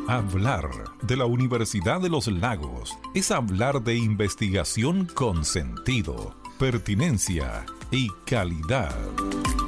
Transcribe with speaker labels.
Speaker 1: Hablar de la Universidad de los Lagos es hablar de investigación con sentido, pertinencia y calidad.